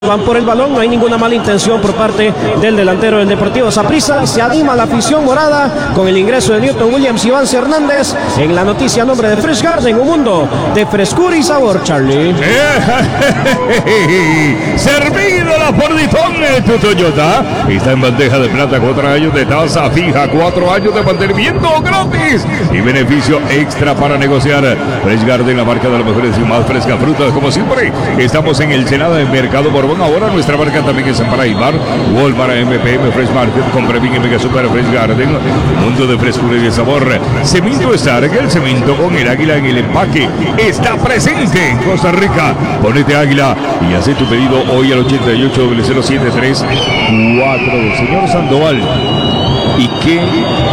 Van por el balón, no hay ninguna mala intención por parte del delantero del Deportivo Saprissa. Se anima la afición morada con el ingreso de Newton Williams y Vance Hernández en la noticia a nombre de Fresh Garden, un mundo de frescura y sabor, Charlie. Servido la Forditón tu Toyota. Está en bandeja de plata, 4 años de tasa fija, 4 años de mantenimiento gratis y beneficio extra para negociar. Fresh Garden, la marca de las mejores y más frescas frutas, como siempre. Estamos en el Senado de Mercado Borbón. Ahora nuestra marca también es en Paraíbar, Walmart, MPM, Fresh Market, Compre Bien y Mega Super Fresh Garden, mundo de frescura y de sabor. Cemento Stark, el cemento con el águila en el empaque, está presente en Costa Rica. Ponete águila y hace tu pedido hoy al 88-073-4. Señor Sandoval, ¿y qué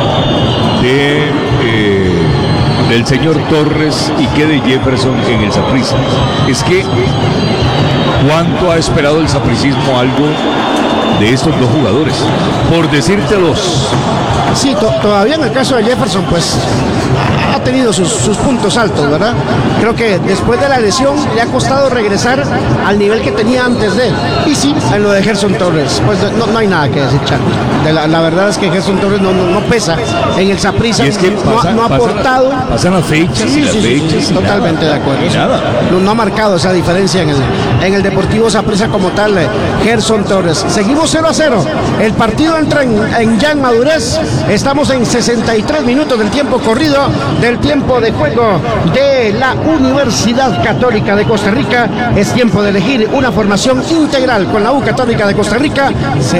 del señor Torres y qué de Jefferson en el Saprissa? Es que ¿cuánto ha esperado el sapricismo algo de estos dos jugadores? Por decirte dos. Sí, todavía en el caso de Jefferson, pues ha tenido sus puntos altos, ¿verdad? Creo que después de la lesión le ha costado regresar al nivel que tenía antes de él. Y sí, en lo de Gerson Torres, pues no hay nada que decir, Charlie. La verdad es que Gerson Torres no pesa en el Saprissa, es que no ha aportado. Pasan las fechas y las fechas. Totalmente de acuerdo. Nada. No ha marcado esa diferencia en el Deportivo Saprissa como tal, Gerson Torres. Seguimos 0-0. El partido entra en ya en madurez. Estamos en 63 minutos del tiempo corrido, del tiempo de juego de la Universidad Católica de Costa Rica. Es tiempo de elegir una formación integral con la U Católica de Costa Rica.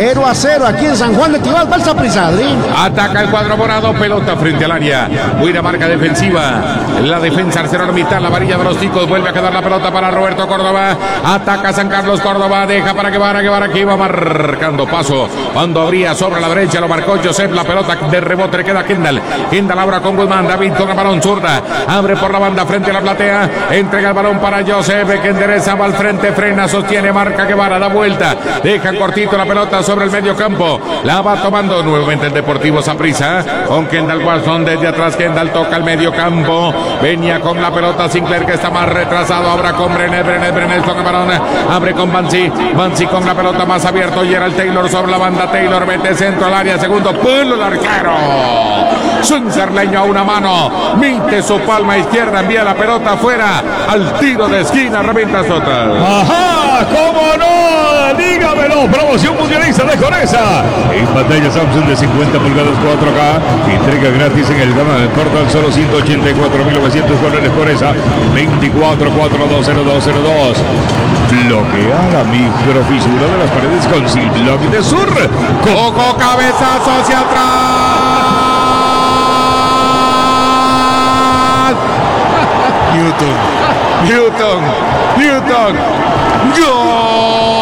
0-0 aquí en San Juan de Tibás, el Saprissa. Ataca el cuadro morado, pelota frente al área. Buena marca defensiva. La defensa ArcelorMittal, la varilla de los ticos. Vuelve a quedar la pelota para Roberto Córdoba. Ataca San Carlos Córdoba, deja para Guevara que va marcando paso. Cuando abría sobre la derecha, lo marcó Joseph. La pelota de rebote le queda Kendall ahora con Guzmán. David con el balón zurda, abre por la banda frente a la platea, entrega el balón para Joseph, que endereza, va al frente, frena, sostiene, marca Guevara, da vuelta, deja cortito la pelota sobre el medio campo, la va tomando nuevamente el Deportivo Saprissa con Kendall Watson desde atrás. Kendall toca el medio campo, venía con la pelota Sinclair, que está más retrasado, ahora con Brenes toca el balón, abre con Bansi con la pelota más abierto, y era el Taylor sobre la banda. Taylor mete centro al área, segundo pulo el arquero Suncerleño a una mano, mite su palma izquierda, envía la pelota afuera al tiro de esquina, revienta Sota. ¡Ajá! ¿Cómo no? Dígamelo, promoción mundialista de Conesa. En pantalla Samsung de 50 pulgadas 4K, entrega gratis en el gama de portal, solo 184.900 dólares Conesa, 24420202. Bloquea la microfisura de las paredes con Silblock de Sur. Coco, cabezazo hacia atrás. Newton. ¡Gol!